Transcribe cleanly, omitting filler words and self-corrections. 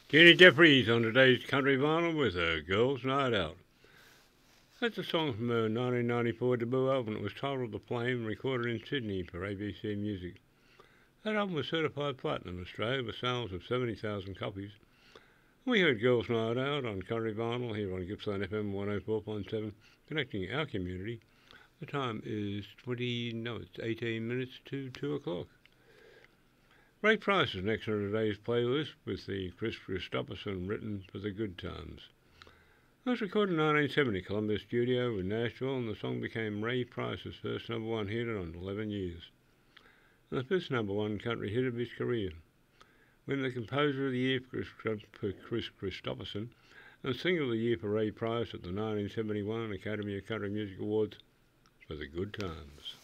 Kenny Jeffries on today's Country Vinyl with a Girls' Night Out. That's a song from her 1994 debut album. It was titled The Flame, recorded in Sydney for ABC Music. That album was certified platinum in Australia with sales of 70,000 copies. We heard Girls' Night Out on Country Vinyl here on Gippsland FM 104.7, connecting our community. The time is 18 minutes to 2 o'clock. Ray Price is next on today's playlist with the Chris Christopherson written for the Good Times. It was recorded in 1970 Columbia Studio in Nashville, and the song became Ray Price's first number one hit in 11 years, and the first number one country hit of his career. When the Composer of the Year for Chris Christopherson and Singer of the Year for Ray Price at the 1971 Academy of Country Music Awards for the Good Times.